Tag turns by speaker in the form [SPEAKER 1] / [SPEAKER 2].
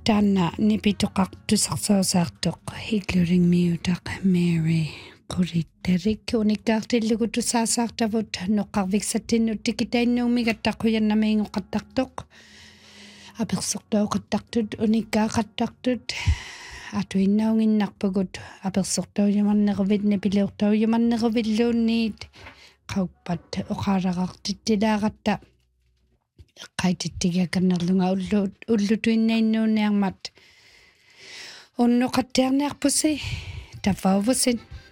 [SPEAKER 1] Tanna nipitoqartusarsoosartoq including Mary qulitterik unikkaartillugutusaasaartavut noqqarviksattinnut tikitainnuumigattaquyannamiingoqattartoq apersortauqattartut unikkaaqattartut atuinnaunginnarpugut apersortaujumarneruvit nipiliortaujumarneruvilluunniit qauppat oqaalaqartittilaaqatta qaitittigiakannerlunga ullutuinnainnuunniarmat unnoqattiarniarpusi tafauvusin